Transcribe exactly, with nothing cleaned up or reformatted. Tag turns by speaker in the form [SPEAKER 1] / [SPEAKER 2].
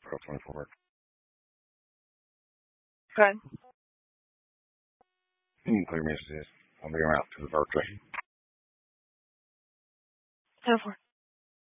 [SPEAKER 1] twelve twenty-four.
[SPEAKER 2] Okay.
[SPEAKER 1] You can clear messages. I'll be around to the birthday.
[SPEAKER 2] ten four.